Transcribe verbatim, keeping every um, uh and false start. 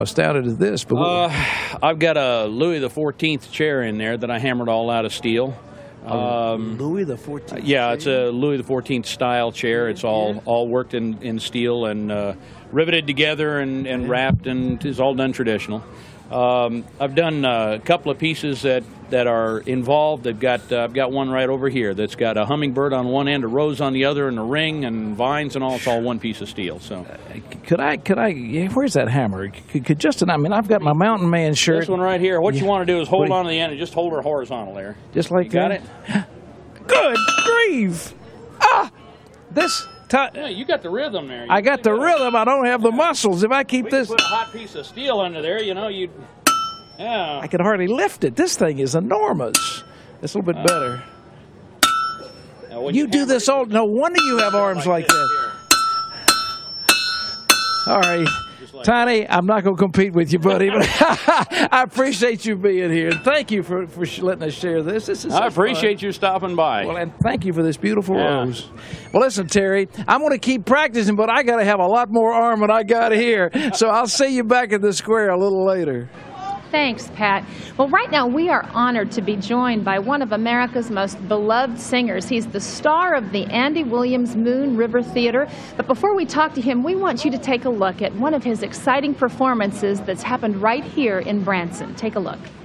astounded at this. But uh, I've got a Louis the fourteenth chair in there that I hammered all out of steel. Um, Louis the fourteenth. Yeah, chair? It's a Louis the fourteenth style chair. It's all yeah. all worked in, in steel and uh, riveted together and, and yeah. wrapped, and it's all done traditional. Um, I've done uh, a couple of pieces that, that are involved. They've got uh, I've got one right over here that's got a hummingbird on one end, a rose on the other, and a ring and vines and all. It's all one piece of steel. So, uh, could I? Could I? Where's that hammer? Could, could Justin? I mean, I've got my Mountain Man shirt. This one right here. What yeah. you want to do is hold you, on to the end and just hold her horizontal there. Just like you got that. Got it? Good grief! Ah, this. Yeah, you got the rhythm there. You I got the rhythm. I don't have the muscles. If I keep we this, could put a hot piece of steel under there. You know, you. Yeah. I could hardly lift it. This thing is enormous. It's a little bit uh, better. You, you do this all. No wonder you have arms like, like that. All right. Like Tiny, that. I'm not going to compete with you, buddy, but I appreciate you being here. Thank you for, for letting us share this. This is I appreciate fun. you stopping by. Well, and thank you for this beautiful yeah. rose. Well, listen, Terry, I'm going to keep practicing, but I got to have a lot more arm than I got here. So I'll see you back at the square a little later. Thanks, Pat. Well, right now we are honored to be joined by one of America's most beloved singers. He's the star of the Andy Williams Moon River Theater. But before we talk to him, we want you to take a look at one of his exciting performances that's happened right here in Branson. Take a look.